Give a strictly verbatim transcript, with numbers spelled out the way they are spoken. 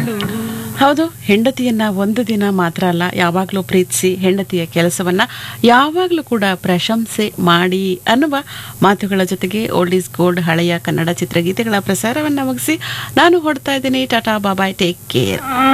ಹೌದು, ಹೆಂಡತಿಯನ್ನ ಒಂದು ದಿನ ಮಾತ್ರ ಅಲ್ಲ, ಯಾವಾಗಲೂ ಪ್ರೀತಿಸಿ ಹೆಂಡತಿಯ ಕೆಲಸವನ್ನ ಯಾವಾಗಲೂ ಕೂಡ ಪ್ರಶಂಸೆ ಮಾಡಿ ಅನ್ನುವ ಮಾತುಗಳ ಜೊತೆಗೆ ಓಲ್ಡ್ ಈಸ್ ಗೋಲ್ಡ್ ಹಳೆಯ ಕನ್ನಡ ಚಿತ್ರಗೀತೆಗಳ ಪ್ರಸಾರವನ್ನ ಮುಗಿಸಿ ನಾನು ಹೊಡ್ತಾ ಇದ್ದೀನಿ. Tata bye-bye, take care.